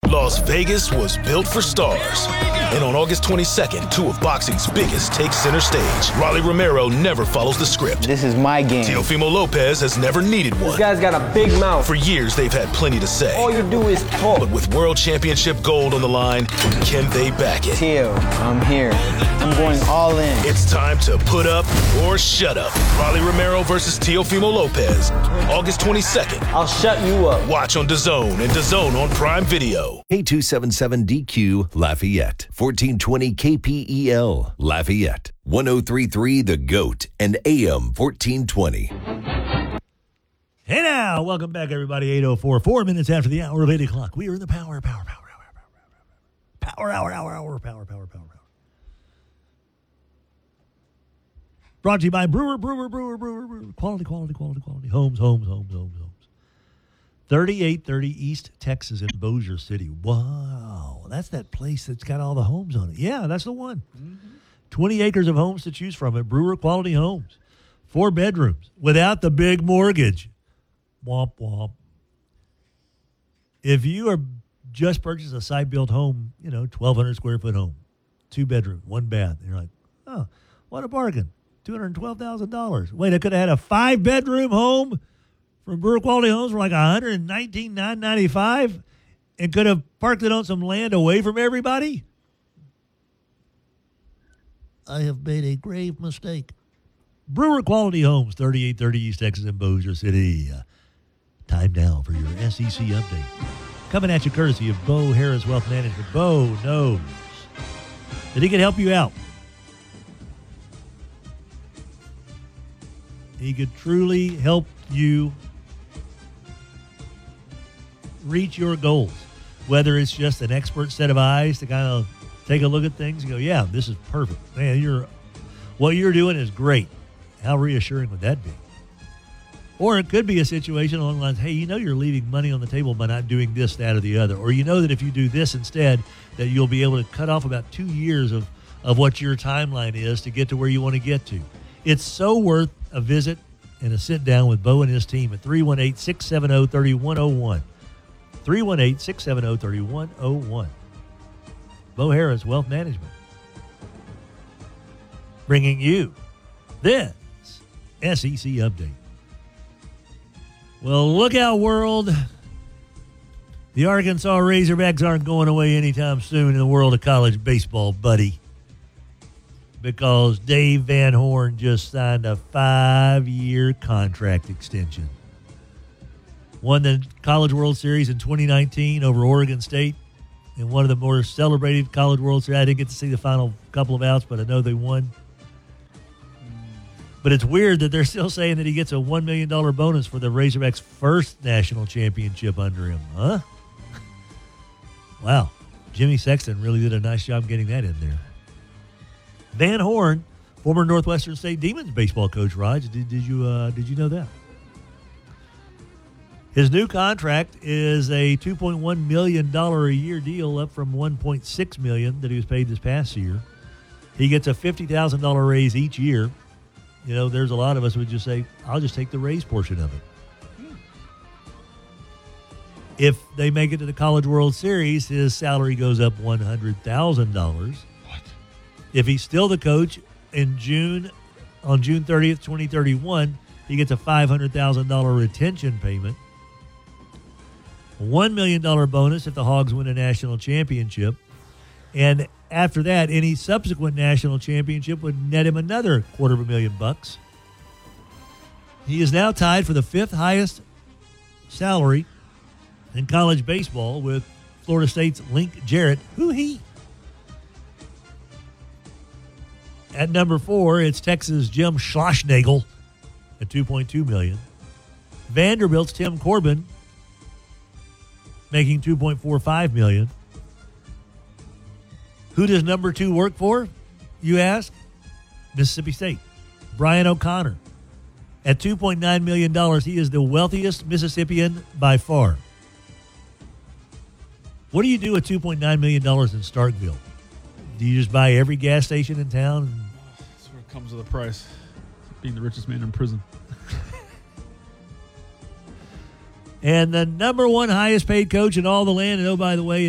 Las Vegas was built for stars. And on August 22nd, two of boxing's biggest take center stage. Rolly Romero never follows the script. This is my game. Teofimo Lopez has never needed one. This guy's got a big mouth. For years, they've had plenty to say. All you do is talk. But with World Championship gold on the line, can they back it? Teo, I'm here. I'm going all in. It's time to put up or shut up. Rolly Romero versus Teofimo Lopez. August 22nd. I'll shut you up. Watch on DAZN and DAZN on Prime Video. K277DQ Lafayette. 1420 KPEL Lafayette. 1033 The Goat and AM 1420. Hey now, welcome back everybody. 8:04, 4 minutes after the hour of 8 o'clock. We are in the power hour. Brought to you by Brewer. Quality. Homes. 3830 East Texas in Bossier City. Wow, that's that place that's got all the homes on it. Yeah, that's the one. 20 acres of homes to choose from at Brewer Quality Homes. 4 bedrooms without the big mortgage. Womp womp. If you are just purchased a site-built home, 1,200 square foot home, 2 bedrooms, 1 bath, and you're like, oh, what a bargain. $212,000. Wait, I could have had a 5-bedroom home from Brewer Quality Homes for like $119,995 and could have parked it on some land away from everybody? I have made a grave mistake. Brewer Quality Homes, 3830 East Texas in Bossier City. Time now for your SEC update. Coming at you courtesy of Bo Harris Wealth Management. Bo knows that he can help you out. He could truly help you reach your goals, whether it's just an expert set of eyes to kind of take a look at things and go, yeah, this is perfect. Man, what you're doing is great. How reassuring would that be? Or it could be a situation along the lines, hey, you're leaving money on the table by not doing this, that, or the other. Or that if you do this instead, that you'll be able to cut off about 2 years of what your timeline is to get to where you want to get to. It's so worth a visit and a sit down with Bo and his team at 318-670-3101. 318-670-3101. Bo Harris Wealth Management. Bringing you this SEC update. Well, look out, world. The Arkansas Razorbacks aren't going away anytime soon in the world of college baseball, buddy. Because Dave Van Horn just signed a 5-year contract extension. Won the College World Series in 2019 over Oregon State in one of the more celebrated College World Series. I didn't get to see the final couple of outs, but I know they won. But it's weird that they're still saying that he gets a $1 million bonus for the Razorbacks' first national championship under him. Huh? Wow. Jimmy Sexton really did a nice job getting that in there. Van Horn, former Northwestern State Demons baseball coach, Raj, did you know that? His new contract is a $2.1 million a year deal, up from $1.6 million that he was paid this past year. He gets a $50,000 raise each year. There's a lot of us who would just say, I'll just take the raise portion of it. If they make it to the College World Series, his salary goes up $100,000. If he's still the coach on June 30th, 2031, he gets a $500,000 retention payment. A $1 million bonus if the Hogs win a national championship. And after that, any subsequent national championship would net him another $250,000. He is now tied for the 5th highest salary in college baseball with Florida State's Link Jarrett. At number 4, it's Texas' Jim Schlossnagle at $2.2 million. Vanderbilt's Tim Corbin making $2.45 million. Who does number 2 work for, you ask? Mississippi State. Brian O'Connor. At $2.9 million, he is the wealthiest Mississippian by far. What do you do with $2.9 million in Starkville? Do you just buy every gas station in town? That's where it comes with a price. Being the richest man in prison. And the number 1 highest paid coach in all the land, and oh, by the way,